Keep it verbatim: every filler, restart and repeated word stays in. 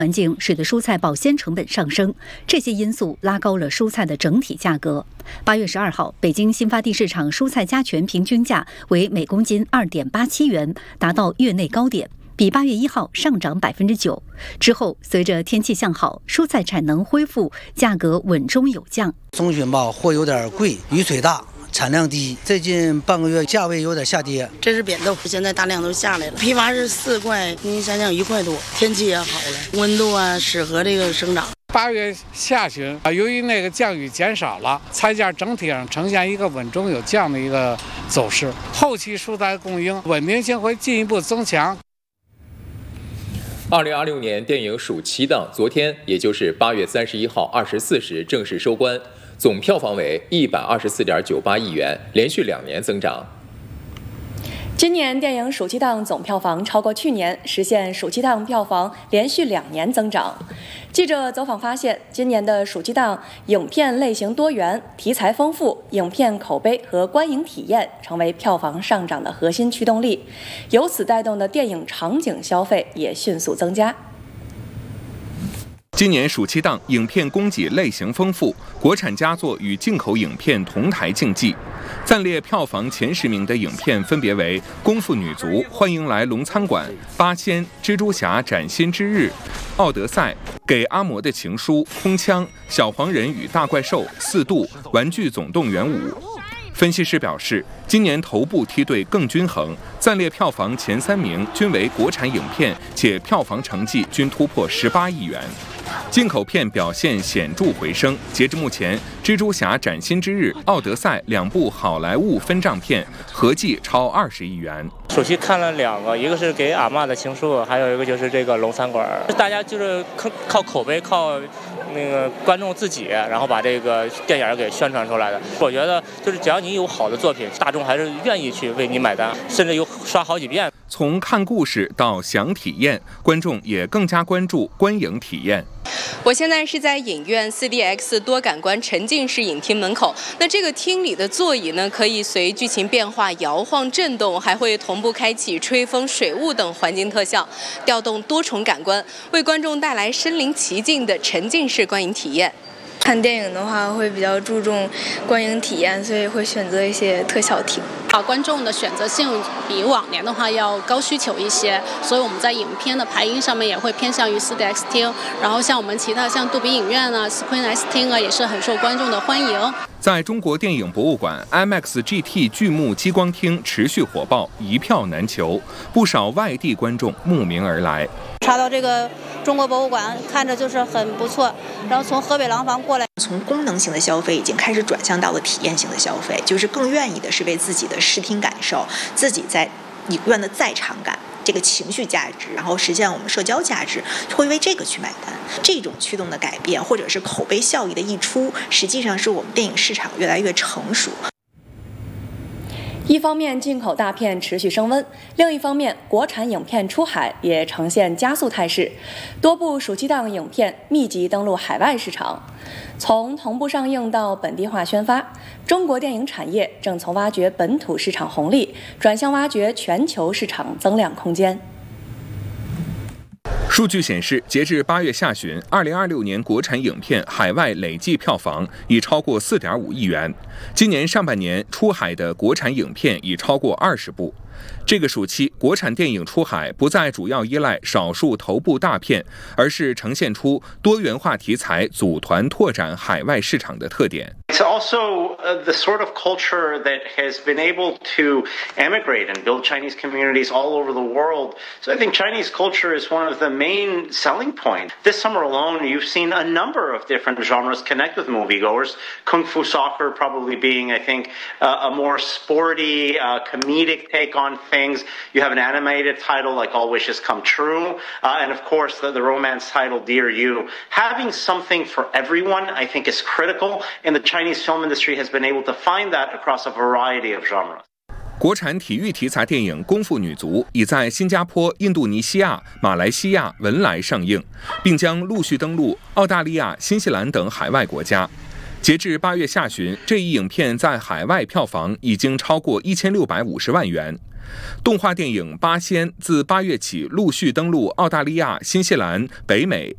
环境使得蔬菜保鲜成本上升，这些因素拉高了蔬菜的整体价格。八月十二号，北京新发地市场蔬菜加权平均价为每公斤二点八七元，达到月内高点，比八月一号上涨百分之九。之后，随着天气向好，蔬菜产能恢复，价格稳中有降。 中旬吧，货有点贵，雨水大。产量低，最近半个月价位有点下跌。 这是扁豆，现在大量都下来了。批发是四块，您想想一块多，天气也好了，温度啊适合这个生长。 八月下旬啊，由于那个降雨减少了，菜价整体上呈现一个稳中有降的一个走势。后期蔬菜供应稳定性会进一步增强。 二零二六年电影暑期档昨天，也就是八月三十一号二十四时正式收官。总票房为一百二十四点九八亿元，连续两年增长。 今年电影暑期档总票房超过去年，实现暑期档票房连续两年增长。记者走访发现，今年的暑期档影片类型多元、题材丰富，影片口碑和观影体验成为票房上涨的核心驱动力，由此带动的电影场景消费也迅速增加。 今年暑期档影片供给类型丰富，国产佳作与进口影片同台竞技。暂列票房前十名的影片分别为《功夫女足》、《欢迎来龙餐馆》、《八仙》、《蜘蛛侠：崭新之日》、《奥德赛》、《给阿嬷的情书》、《空枪》、《小黄人与大怪兽》、《四度》、《玩具总动员五》。分析师表示，今年头部梯队更均衡，暂列票房前三名均为国产影片，且票房成绩均突破十八亿元。进口片表现显著回升，截至目前，《蜘蛛侠：崭新之日》、《奥德赛》两部好莱坞分账片合计超二十亿元。 暑期看了两个，一个是给阿嬷的情书，还有一个就是这个龙餐馆。大家就是靠口碑，靠那个观众自己，然后把这个电影给宣传出来的。我觉得就是只要你有好的作品，大众还是愿意去为你买单，甚至有刷好几遍。 从看故事到想体验，观众也更加关注观影体验。 我现在是在影院 四 D X 多感官沉浸式影厅门口。那这个厅里的座椅呢，可以随剧情变化摇晃震动，还会同步开启吹风、水雾等环境特效，调动多重感官，为观众带来身临其境的沉浸式观影体验。 看电影的话会比较注重观影体验，所以会选择一些特效厅。 啊，观众的选择性比往年的话要高需求一些，所以我们在影片的排音上面也会偏向于 四 D X 厅，然后像我们其他像杜比影院啊、Screen X 厅啊，也是很受观众的欢迎。 在中国电影博物馆 I M A X G T 巨幕激光厅持续火爆，一票难求，不少外地观众慕名而来。 查到这个中国博物馆看着就是很不错，然后从河北廊坊过来， 从功能性的消费已经开始转向到了体验性的消费，就是更愿意的是为自己的视听感受，自己在影院的在场感，这个情绪价值，然后实现我们社交价值，会为这个去买单。这种驱动的改变，或者是口碑效益的溢出，实际上是我们电影市场越来越成熟。 一方面进口大片持续升温，另一方面国产影片出海也呈现加速态势，多部暑期档影片密集登陆海外市场。从同步上映到本地化宣发，中国电影产业正从挖掘本土市场红利，转向挖掘全球市场增量空间。 数据显示，截至八月下旬，二零二六年国产影片海外累计票房已超过四点五亿元。今年上半年出海的国产影片已超过二十部。这个暑期，国产电影出海不再主要依赖少数头部大片，而是呈现出多元化题材组团拓展海外市场的特点。 It's also uh, the sort of culture that has been able to emigrate and build Chinese communities all over the world. So I think Chinese culture is one of the main selling points. This summer alone, you've seen a number of different genres connect with moviegoers. Kung Fu Soccer probably being, I think, uh, a more sporty, uh, comedic take on things. You have an animated title like All Wishes Come True. Uh, and of course, the, the romance title, Dear You. Having something for everyone, I think, is critical. And the Chinese film industry has been able to find that across a variety of genres. 国产体育题材电影《功夫女足》已在新加坡、印度尼西亚、马来西亚、文莱上映，并将陆续登陆澳大利亚、新西兰等海外国家。截至八月下旬，这一影片在海外票房已经超过一千六百五十万元。动画电影《八仙》自八月起陆续登陆澳大利亚、新西兰、北美、